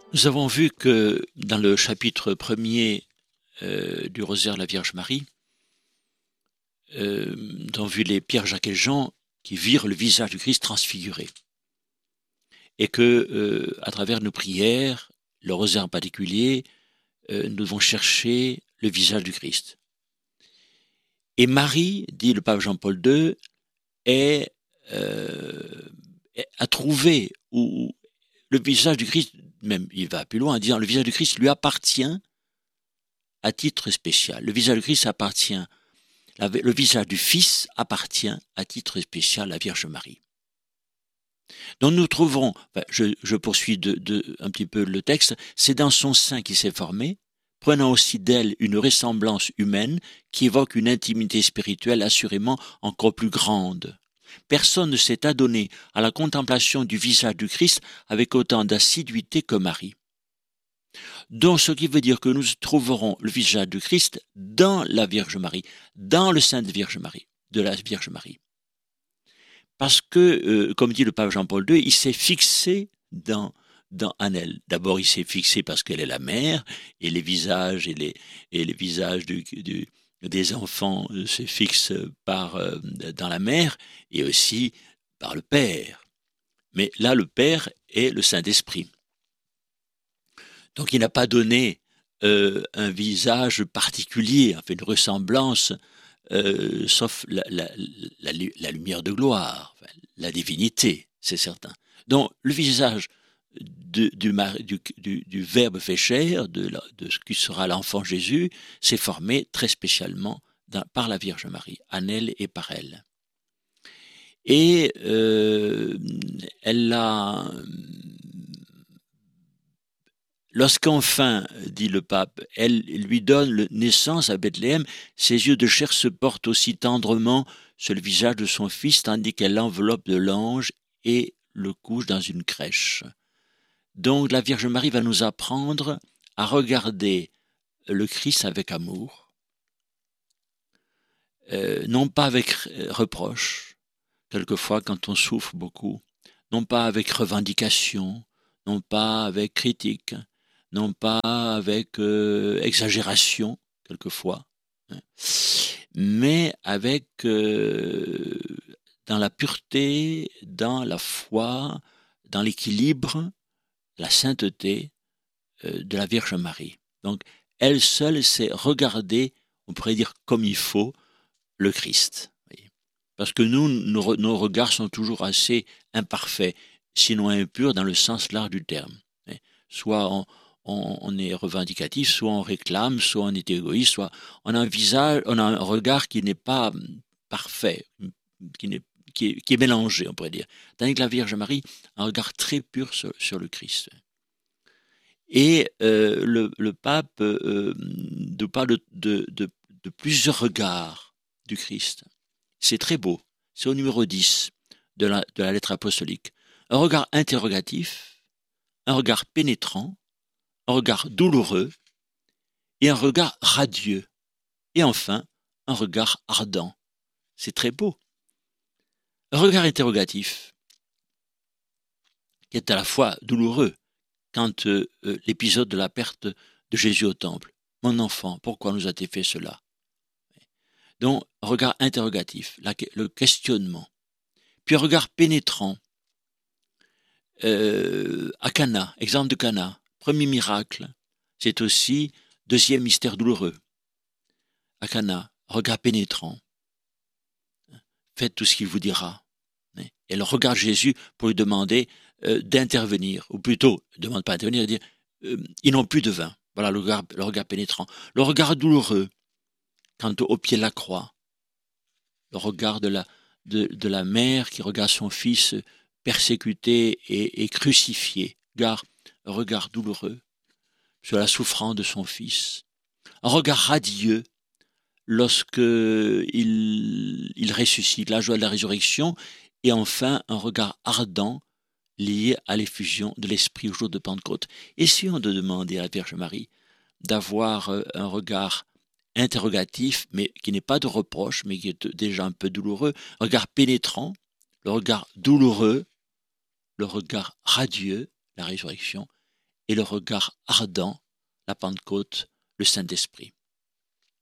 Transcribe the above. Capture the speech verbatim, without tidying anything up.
Nous avons vu que dans le chapitre premier euh, du Rosaire de la Vierge Marie, euh, nous avons vu les Pierre, Jacques et Jean qui virent le visage du Christ transfiguré. Et que, euh, à travers nos prières, le Rosaire en particulier, euh, nous devons chercher le visage du Christ. Et Marie, dit le pape Jean-Paul deux, est, euh, a trouvé où le visage du Christ, même il va plus loin en disant le visage du Christ lui appartient à titre spécial. Le visage du Christ appartient, le visage du Fils appartient à titre spécial à la Vierge Marie. Donc nous trouvons, enfin, je, je poursuis de, de, un petit peu le texte, c'est dans son sein qui s'est formé, prenant aussi d'elle une ressemblance humaine qui évoque une intimité spirituelle assurément encore plus grande. Personne ne s'est adonné à la contemplation du visage du Christ avec autant d'assiduité que Marie. Donc, ce qui veut dire que nous trouverons le visage du Christ dans la Vierge Marie, dans le sein de Vierge Marie, de la Vierge Marie. Parce que, euh, comme dit le pape Jean-Paul deux, il s'est fixé dans, dans en elle. D'abord, il s'est fixé parce qu'elle est la mère, et les visages et les, et les visages du, du, des enfants se fixent par, euh, dans la mère, et aussi par le Père. Mais là, le Père est le Saint-Esprit. Donc il n'a pas donné euh, un visage particulier, enfin une ressemblance, euh, sauf la, la, la, la lumière de gloire, enfin, la divinité, c'est certain. Donc le visage de, du, du, du, du Verbe fait chair, de, la, de ce qui sera l'enfant Jésus, s'est formé très spécialement dans, par la Vierge Marie, en elle et par elle. Et euh, elle a... Lorsqu'enfin, dit le pape, elle lui donne naissance à Bethléem, ses yeux de chair se portent aussi tendrement sur le visage de son fils, tandis qu'elle l'enveloppe de l'ange et le couche dans une crèche. Donc la Vierge Marie va nous apprendre à regarder le Christ avec amour, euh, non pas avec reproche, quelquefois quand on souffre beaucoup, non pas avec revendication, non pas avec critique, non pas avec euh, exagération, quelquefois, hein, mais avec, euh, dans la pureté, dans la foi, dans l'équilibre, la sainteté euh, de la Vierge Marie. Donc, elle seule sait regarder, on pourrait dire comme il faut, le Christ. Parce que nous, nos, nos regards sont toujours assez imparfaits, sinon impurs dans le sens large du terme. Soit on, on, on est revendicatif, soit on réclame, soit on est égoïste, soit on a un visage, on a un regard qui n'est pas parfait, qui, n'est, qui, est, qui est mélangé, on pourrait dire. Tandis que la Vierge Marie a un regard très pur sur, sur le Christ. Et euh, le, le pape euh, nous parle de, de, de, de plusieurs regards du Christ. C'est très beau. C'est au numéro dix de la, de la lettre apostolique. Un regard interrogatif, un regard pénétrant, un regard douloureux et un regard radieux. Et enfin, un regard ardent. C'est très beau. Un regard interrogatif, qui est à la fois douloureux, quand euh, l'épisode de la perte de Jésus au temple. Mon enfant, pourquoi nous a-t-il fait cela? Donc, regard interrogatif, la, le questionnement. Puis un regard pénétrant. Euh, à Cana, exemple de Cana, premier miracle, c'est aussi deuxième mystère douloureux. À Cana, regard pénétrant. Faites tout ce qu'il vous dira. Et elle regarde Jésus pour lui demander euh, d'intervenir, ou plutôt, ne demande pas d'intervenir, dire euh, ils n'ont plus de vin. Voilà le regard, le regard pénétrant. Le regard douloureux, quant au, au pied de la croix. Le regard de la, de, de la mère qui regarde son fils persécuté et, et crucifié. Regard, un regard douloureux sur la souffrance de son fils. Un regard radieux lorsque il, il ressuscite, la joie de la résurrection. Et enfin, un regard ardent lié à l'effusion de l'Esprit au jour de Pentecôte. Essayons de demander à la Vierge Marie d'avoir un regard interrogatif, mais qui n'est pas de reproche, mais qui est déjà un peu douloureux, un regard pénétrant, le regard douloureux, le regard radieux, la résurrection, et le regard ardent, la Pentecôte, le Saint-Esprit.